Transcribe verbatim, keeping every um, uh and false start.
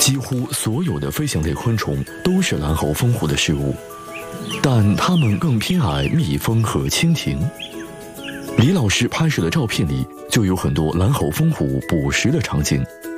几乎所有的飞行类昆虫都是蓝喉蜂虎的食物，但它们更偏爱蜜蜂和蜻蜓。李老师拍摄的照片里就有很多蓝喉蜂虎捕食的场景。